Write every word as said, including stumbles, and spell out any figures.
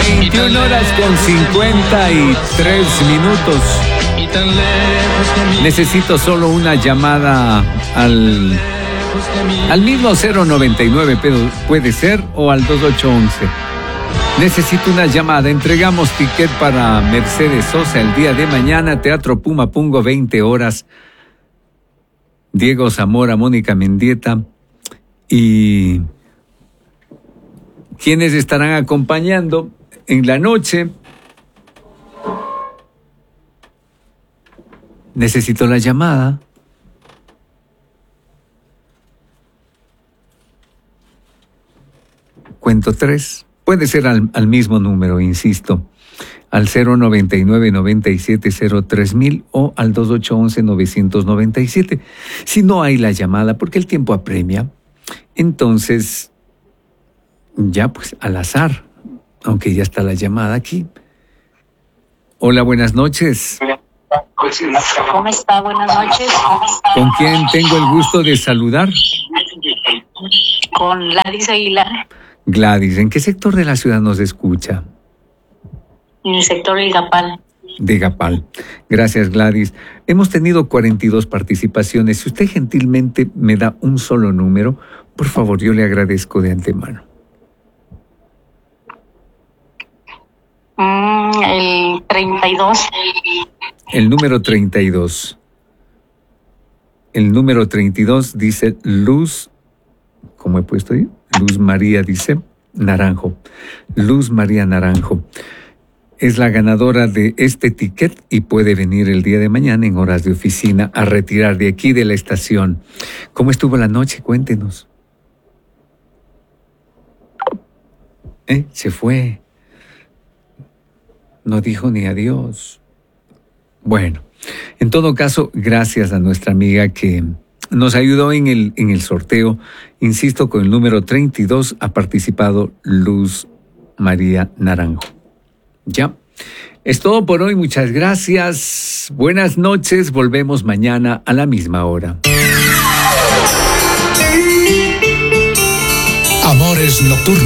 veintiuna horas con cincuenta y tres minutos. Necesito solo una llamada al, al mismo cero noventa y nueve, pero puede ser, o al dos ocho once. Necesito una llamada. Entregamos ticket para Mercedes Sosa el día de mañana, Teatro Puma Pungo, veinte horas. Diego Zamora, Mónica Mendieta y quienes estarán acompañando en la noche. Necesito la llamada. Cuento tres. Puede ser al, al mismo número, insisto, al cero noventa y nueve, noventa y siete, cero tres mil o al dos ocho once, novecientos noventa y siete. Si no hay la llamada, porque el tiempo apremia, entonces ya pues al azar, aunque ya está la llamada aquí. Hola, buenas noches. ¿Cómo está? Buenas noches. ¿Con quién tengo el gusto de saludar? Con Gladys Aguilar. Gladys, ¿en qué sector de la ciudad nos escucha? En el sector de Gapal. De Gapal. Gracias, Gladys. Hemos tenido cuarenta y dos participaciones. Si usted gentilmente me da un solo número, por favor, yo le agradezco de antemano. Mm, el treinta y dos. El número treinta y dos. El número treinta y dos dice Luz, ¿cómo he puesto yo? Luz María dice Naranjo. Luz María Naranjo. Es la ganadora de este ticket y puede venir el día de mañana en horas de oficina a retirar de aquí de la estación. ¿Cómo estuvo la noche? Cuéntenos. ¿Eh? Se fue. No dijo ni adiós. Bueno, en todo caso, gracias a nuestra amiga que nos ayudó en el, en el sorteo. Insisto, con el número treinta y dos ha participado Luz María Naranjo. Ya. Es todo por hoy. Muchas gracias. Buenas noches. Volvemos mañana a la misma hora. Amores Nocturnos.